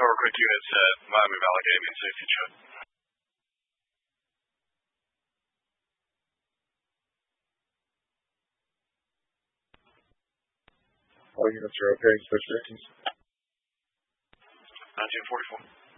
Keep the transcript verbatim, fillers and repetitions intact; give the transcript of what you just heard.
over quick units at Miami Valley Gaming, safety check. All units are okay, switch stations. nineteen forty-four.